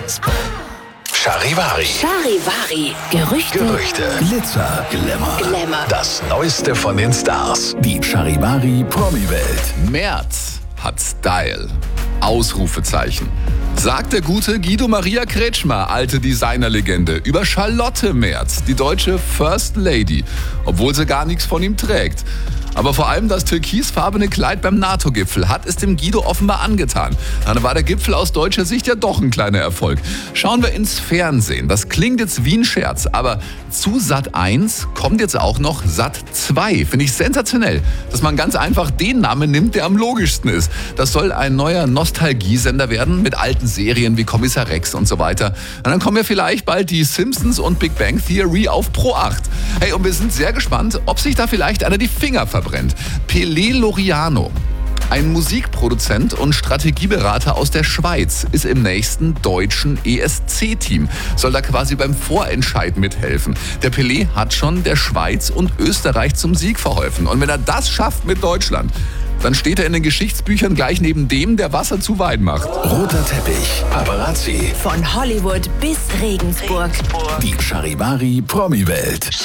Charivari. Charivari. Gerüchte. Glitzer, Glamour. Das Neueste von den Stars. Die Charivari Promi-Welt. Merz hat Style. Ausrufezeichen. Sagt der gute Guido Maria Kretschmer, alte Designerlegende, über Charlotte Merz, die deutsche First Lady, obwohl sie gar nichts von ihm trägt. Aber vor allem das türkisfarbene Kleid beim NATO-Gipfel hat es dem Guido offenbar angetan. Dann war der Gipfel aus deutscher Sicht ja doch ein kleiner Erfolg. Schauen wir ins Fernsehen. Das klingt jetzt wie ein Scherz, aber zu Sat.1 kommt jetzt auch noch Sat.2. Finde ich sensationell, dass man ganz einfach den Namen nimmt, der am logischsten ist. Das soll ein neuer Nostalgiesender werden mit alten Serien wie Kommissar Rex und so weiter. Und dann kommen ja vielleicht bald die Simpsons und Big Bang Theory auf Pro 8. Hey, und wir sind sehr gespannt, ob sich da vielleicht einer die Finger verbrennt. Pelé Loriano, ein Musikproduzent und Strategieberater aus der Schweiz, ist im nächsten deutschen ESC-Team. Soll da quasi beim Vorentscheid mithelfen. Der Pelé hat schon der Schweiz und Österreich zum Sieg verholfen. Und wenn er das schafft mit Deutschland, dann steht er in den Geschichtsbüchern gleich neben dem, der Wasser zu Wein macht. Roter Teppich, Paparazzi. Von Hollywood bis Regensburg. Die Charivari Promi-Welt.